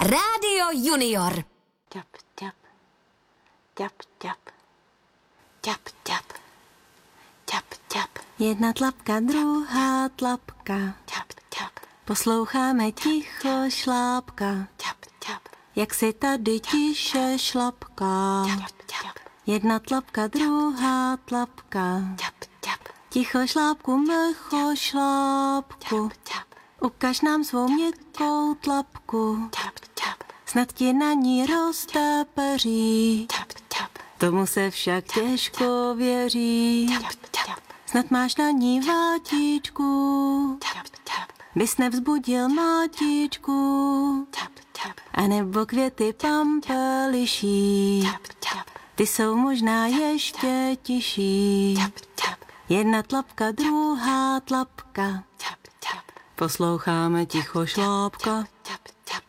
Rádio Junior. Ťap, ťap, ťap, ťap, ťap, ťap, ťap, ťap. Jedna tlapka, druhá tlapka. Ťap, ťap, Posloucháme ticho šlápka, ťap, ťap, jak si tady tiše šlapká. ťap, ťap, Jedna tlapka, druhá tlapka. ťap, ťap, Ticho šlápku, mlcho šlápku. ťap, Ukaž nám svou měkkou tlapku. ťap, ťap, Snad ti na ní roste peří. ťap, ťap, Tomu se však těžko věří. ťap, ťap, Snad máš na ní vátičku. ťap, ťap, Bys nevzbudil mátičku. ťap, ťap, A nebo květy pampeliší. ťap, ťap, Ty jsou možná ještě tiší. ťap, ťap, Jedna tlapka, druhá tlapka. ťap, ťap, Posloucháme ticho šlápka.